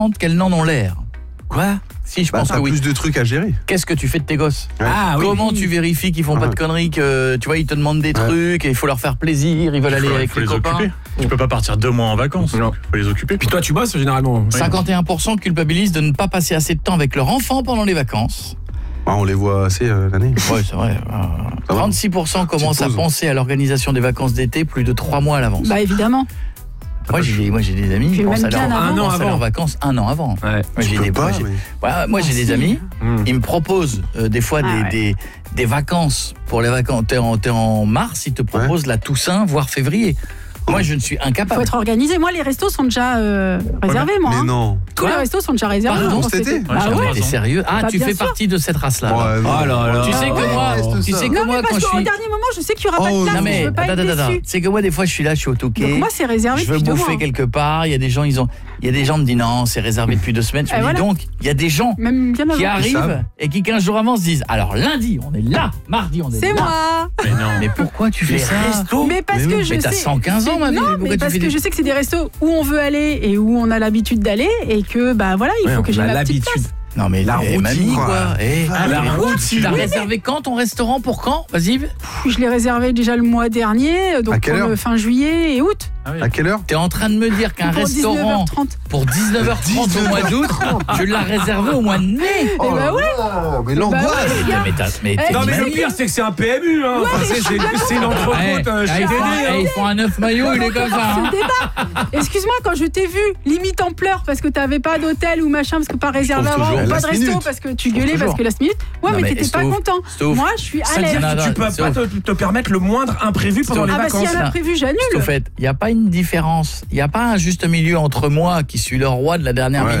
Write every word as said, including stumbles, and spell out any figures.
qu'elles n'en ont l'air. Quoi ? Si, je Bah, pense t'as que oui. plus de trucs à gérer. Qu'est-ce que tu fais de tes gosses ? Ouais. Ah oui. Comment tu vérifies qu'ils font pas de conneries, que tu vois, ils te demandent des Ouais. trucs et il faut leur faire plaisir, ils veulent aller faut, avec faut les les copains. occuper. Tu peux pas partir deux mois en vacances. Non. Faut les occuper. Puis toi, tu bosses généralement. cinquante et un pour cent culpabilisent de ne pas passer assez de temps avec leur enfant pendant les vacances. Ah, on les voit assez euh, l'année. Ouais, c'est vrai. Euh, Ça va. trente-six pour cent commencent à pause. penser à l'organisation des vacances d'été plus de trois mois à l'avance. Bah évidemment. Moi j'ai, moi j'ai des amis Puis qui pensent même à, leur, bien avant. pensent Un an à avant. leurs vacances un an avant. Ouais. Moi, Tu j'ai peux des, pas, moi, j'ai, mais- voilà, moi, Ah, j'ai des si. amis, Mmh. ils me proposent euh, des fois Ah des, ouais. des, des vacances pour les vacances. T'es en, t'es en mars, ils te proposent la Toussaint, voire février. Moi je ne suis Il faut incapable. être organisé. Moi, les restos sont déjà euh, réservés, moi. Mais hein. non. Tous les restos sont déjà réservés. Pardon, pour cet été Bah Ouais, ouais. j'ai T'es sérieux? Ah, Bah, tu bien fais sûr. partie de cette race-là. Ouais, non. Oh là là. Tu sais Ah que ouais, moi, reste tu ça. sais que Non, moi mais quand parce je qu'au suis. dernier moment, je sais qu'il n'y aura pas Oh, de place. Non donc mais je veux pas attends, être attends, attends. déçue. C'est que moi des fois je suis là, je suis au Touquet. Donc moi, c'est réservé Je veux depuis deux mois. bouffer quelque part, il y a des gens, ils ont, il y a des gens me disent non, c'est réservé depuis deux semaines. Je Et me dis voilà. donc, il y a des gens Même bien qui avant. arrivent savent. et qui quinze jours avant se disent alors lundi on est là, mardi on est, C'est là. moi. Mais non. Mais pourquoi tu fais Les ça? restos. Mais parce Mais que oui. je Mais t'as sais. cent quinze ans, ma vie, Non, pourquoi mais tu parce fais que des- je sais que c'est des restos où on veut aller et où on a l'habitude d'aller et que bah voilà, il Ouais, faut que on j'ai a ma petite l'habitude. place. Non mais La eh, routine, mamie quoi. quoi. Eh, Ah, la mais routine. T'as Oui, réservé quand ton restaurant pour quand? Vas-y. Pff, Je l'ai réservé déjà le mois dernier, À donc quelle pour heure le fin juillet et août. Ah oui. À quelle heure? T'es en train de me dire qu'un Pour restaurant dix-neuf heures trente. pour dix-neuf heures trente au mois d'août, tu l'as réservé au mois de mai. Oh bah là ouais. là, mais l'angoisse. Bah ouais, les gars. Mais t'as, mais Eh, t'es Non mais mamie. le pire c'est que c'est un P M U hein. Enfin, mais c'est- je suis c'est c'est une Ouais, entrepôt euh, ah, chez ils, font, Dédé, eh, hein. ils font un neuf maillot, il est comme ça. Ce hein. débat. Excuse-moi, quand je t'ai vu limite en pleurs parce que t'avais pas d'hôtel ou machin, parce que pas réservé trouve avant, toujours. ou pas Last de resto minute. parce que tu trouve gueulais parce toujours. que last minute. Ouais, Non, mais mais t'étais c'est pas ouf. content. C'est ouf. Moi, je suis à C'est-à-dire l'aise. Non, que non, tu peux c'est pas ouf. te, te permettre le moindre imprévu pendant les Ah bah s'il y vacances. a un imprévu, j'annule. Au fait, il n'y a pas une différence. Il n'y a pas un juste milieu entre moi, qui suis le roi de la dernière Ouais.